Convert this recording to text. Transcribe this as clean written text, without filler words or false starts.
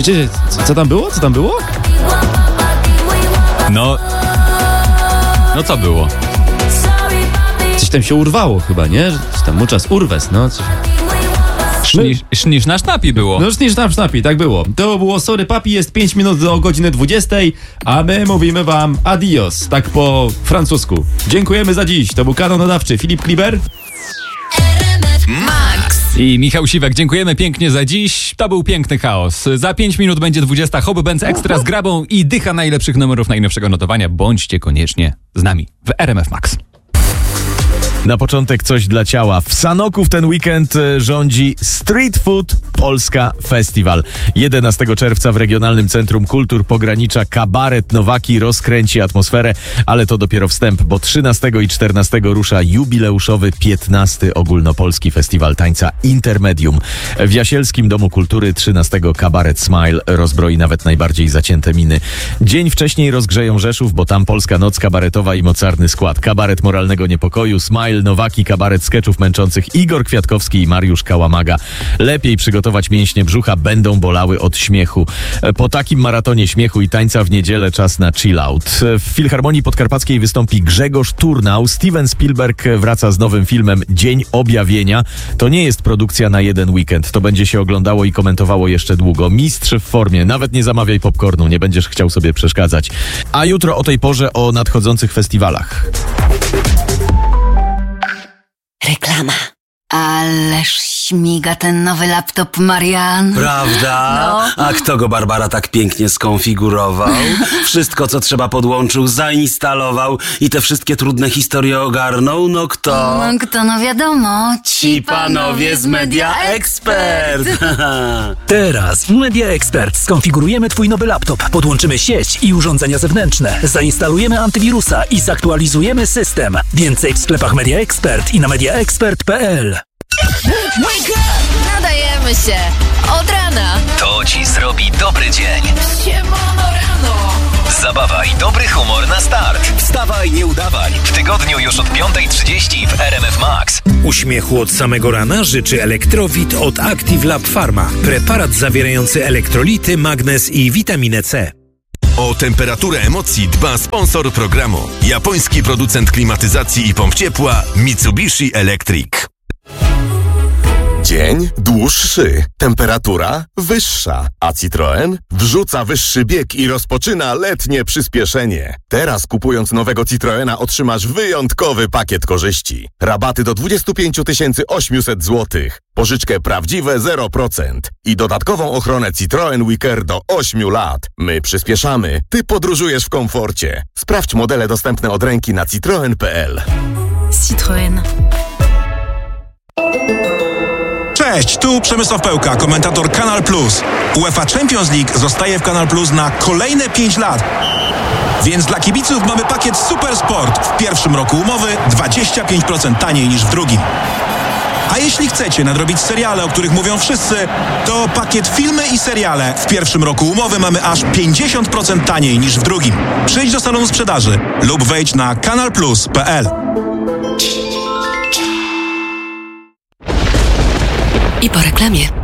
Co tam było? Co tam było? No co było? Coś tam się urwało chyba, nie? Coś tam muchas urwes, no. Sznisz na sztapi było. No sznisz na sztapi, tak było. To było Sorry Papi, jest 5 minut do godziny 20, a my mówimy wam adios, tak po francusku. Dziękujemy za dziś. To był kanał nadawczy Filip Kliber i Michał Siwek. Dziękujemy pięknie za dziś. To był piękny chaos. Za 5 minut będzie 20. Hobby Benz Extra z grabą i dycha najlepszych numerów najnowszego notowania. Bądźcie koniecznie z nami w RMF Max. Na początek coś dla ciała. W Sanoku w ten weekend rządzi Street Food Polska Festiwal. 11 czerwca w Regionalnym Centrum Kultur Pogranicza Kabaret Nowaki rozkręci atmosferę, ale to dopiero wstęp, bo 13 i 14 rusza jubileuszowy 15. Ogólnopolski Festiwal Tańca Intermedium. W Jasielskim Domu Kultury 13 Kabaret Smile rozbroi nawet najbardziej zacięte miny. Dzień wcześniej rozgrzeją Rzeszów, bo tam Polska Noc kabaretowa i mocarny skład. Kabaret Moralnego Niepokoju, Smile, Nowaki, kabaret skeczów męczących Igor Kwiatkowski i Mariusz Kałamaga. Lepiej przygotować mięśnie brzucha, będą bolały od śmiechu. Po takim maratonie śmiechu i tańca w niedzielę czas na chill out. W Filharmonii Podkarpackiej wystąpi Grzegorz Turnał. Steven Spielberg wraca z nowym filmem Dzień Objawienia. To nie jest produkcja na jeden weekend. To będzie się oglądało i komentowało jeszcze długo. Mistrz w formie. Nawet nie zamawiaj popcornu, nie będziesz chciał sobie przeszkadzać. A jutro o tej porze o nadchodzących festiwalach. Reklama. Ależ śmiga ten nowy laptop, Marian. Prawda? No. A kto go, Barbara, tak pięknie skonfigurował? Wszystko, co trzeba, podłączył, zainstalował i te wszystkie trudne historie ogarnął? No kto? No wiadomo. Ci panowie z Media Expert. Teraz w Media Expert skonfigurujemy twój nowy laptop, podłączymy sieć i urządzenia zewnętrzne, zainstalujemy antywirusa i zaktualizujemy system. Więcej w sklepach Media Expert i na mediaexpert.pl. Nadajemy się od rana. To ci zrobi dobry dzień. Siemano rano. Zabawa i dobry humor na start. Wstawaj, nie udawaj. W tygodniu już od 5:30 w RMF Max. Uśmiechu od samego rana życzy Elektrowit od Active Lab Pharma. Preparat zawierający elektrolity, magnez i witaminę C. O temperaturę emocji dba sponsor programu. Japoński producent klimatyzacji i pomp ciepła Mitsubishi Electric. Dzień dłuższy, temperatura wyższa, a Citroen wrzuca wyższy bieg i rozpoczyna letnie przyspieszenie. Teraz kupując nowego Citroena otrzymasz wyjątkowy pakiet korzyści. Rabaty do 25 800 zł, pożyczkę prawdziwe 0% i dodatkową ochronę Citroen WeCare do 8 lat. My przyspieszamy, ty podróżujesz w komforcie. Sprawdź modele dostępne od ręki na citroen.pl. Citroen. Cześć, tu Przemysław Pełka, komentator Kanal Plus. UEFA Champions League zostaje w Kanal Plus na kolejne 5 lat. Więc dla kibiców mamy pakiet Super Sport. W pierwszym roku umowy 25% taniej niż w drugim. A jeśli chcecie nadrobić seriale, o których mówią wszyscy, to pakiet filmy i seriale. W pierwszym roku umowy mamy aż 50% taniej niż w drugim. Przyjdź do salonu sprzedaży lub wejdź na kanalplus.pl. I po reklamie.